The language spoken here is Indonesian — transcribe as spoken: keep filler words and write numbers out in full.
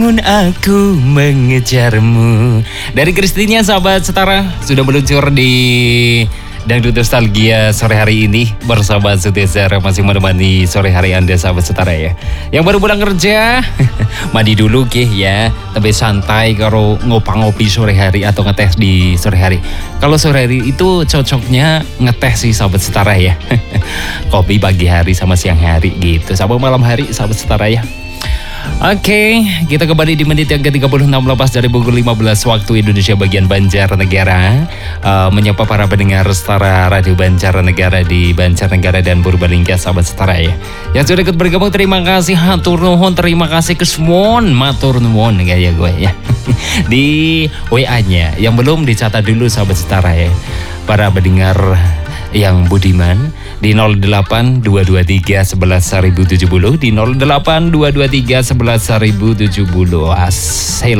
Aku mengejarmu. Dari Kristinia, sahabat setara, sudah meluncur di Dangdut Nostalgia sore hari ini bersama Sutesa masih menemani sore hari Anda, sahabat setara ya. Yang baru pulang kerja, mandi dulu ke ya, tapi santai kalau ngopang-ngopi sore hari atau ngeteh di sore hari. Kalau sore hari itu cocoknya ngeteh sih, sahabat setara ya. Kopi pagi hari sama siang hari gitu, sama malam hari, sahabat setara ya. Oke, kita kembali di menit yang ke tiga puluh enam lepas dari pukul lima belas waktu Indonesia bagian Banjarnegara, uh, menyapa para pendengar setara Radio Banjarnegara di Banjarnegara dan Purbalingga, sahabat setara ya. Yang sudah ikut bergabung, terima kasih, hatur nuhun, terima kasih kesmon, matur nuwun gaya gue ya. Di W A-nya yang belum dicatat dulu, sahabat setara ya. Para pendengar yang budiman di nol delapan dua dua tiga sebelas seribu tujuh puluh, di nol delapan dua dua tiga sebelas seribu tujuh puluh. As